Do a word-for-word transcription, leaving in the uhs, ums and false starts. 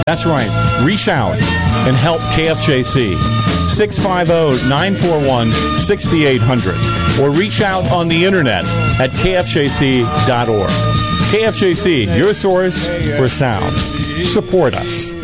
That's right. Reach out and help K F J C. six five zero, nine four one, six eight zero zero or reach out on the internet at k f j c dot org. K F J C, your source for sound. Support us.